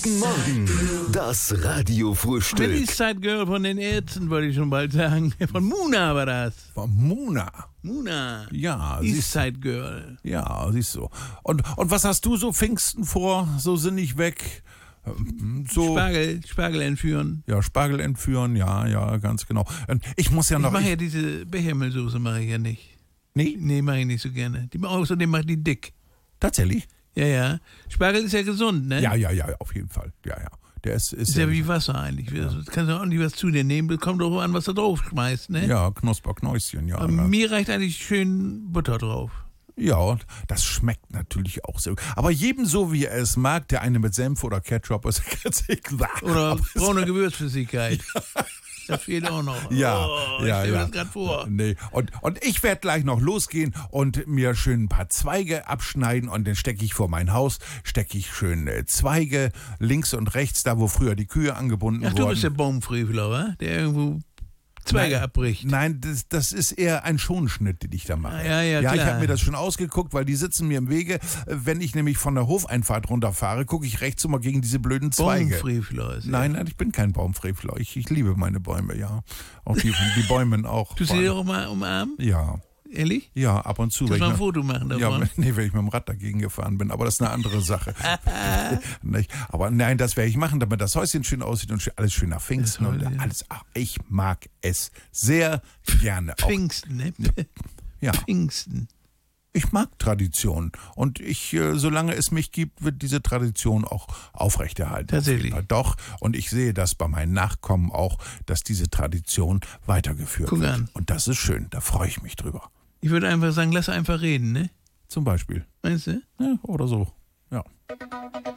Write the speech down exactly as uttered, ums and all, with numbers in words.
Guten Morgen, das Radiofrühstück. Die Eastside-Girl von den Ärzten, wollte ich schon bald sagen. Von Muna war das. Von Muna. Muna. Ja, siehst, Eastside-Girl. ja, siehst du. Und, und was hast du so Pfingsten vor? So sinnig weg? So, Spargel, Spargel entführen. ja, Spargel entführen, ja, ja, ganz genau. Und ich muss ja Ich noch... mache ich, ja diese Bechamelsoße mache ich ja nicht. nee, Nee, mache ich nicht so gerne. Die, außerdem mache ich die dick. tatsächlich? Ja, ja. Spargel ist ja gesund, ne? Ja, ja, ja, auf jeden Fall. Ja, ja. Der ist, ist, Ist ja wie Wasser eigentlich. Du kannst ja auch nicht was zu dir nehmen. Das kommt doch an, was du drauf schmeißt, ne? Ja, Knusperknäuschen, ja. Aber ne? mir reicht eigentlich schön Butter drauf. Ja, und das schmeckt natürlich auch sehr gut. Aber jedem so, wie er es mag, der eine mit Senf oder Ketchup ist ganz egal. Oder Aber es- braune Gewürzflüssigkeit. Das fehlt auch noch. Ja, oh, ja, ich stell mir ja. das gerade vor. Nee. Und, und ich werde gleich noch losgehen und mir schön ein paar Zweige abschneiden und dann stecke ich vor mein Haus, stecke ich schön äh, Zweige links und rechts, da wo früher die Kühe angebunden Ach, wurden. du bist der Baumfrevler, wa? Der irgendwo Zweige Nein, abbricht. Nein, das, das ist eher ein Schonschnitt, den ich da mache. Ah, ja, ja, ja, ich klar. habe mir das schon ausgeguckt, weil die sitzen mir im Wege. Wenn ich nämlich von der Hofeinfahrt runterfahre, gucke ich rechts immer gegen diese blöden Zweige. Baumfrevler ist er. Nein, nein, ich bin kein Baumfrevler. Ich, ich liebe meine Bäume, ja. Auch die, die Bäume auch. Tust du die auch mal umarmen? Ja, Ehrlich? ja, ab und zu. Kannst wenn du mal ich ein mit- Foto machen ja, davon? nee, wenn ich mit dem Rad dagegen gefahren bin, aber das ist eine andere Sache. Nicht? Aber nein, das werde ich machen, damit das Häuschen schön aussieht und schön- alles schön nach Pfingsten Das und soll ja. alles. Ach, ich mag es sehr gerne. Auch, Pfingsten, ne? ja, Pfingsten. ich mag Tradition und ich, äh, solange es mich gibt, wird diese Tradition auch aufrechterhalten. Tatsächlich. Auf jeden Fall. Doch, und ich sehe das bei meinen Nachkommen auch, dass diese Tradition weitergeführt Guck wird. an. Und das ist schön, da freue ich mich drüber. Ich würde einfach sagen, lass einfach reden, ne? Zum Beispiel. Meinst du? Ja, oder so. Ja.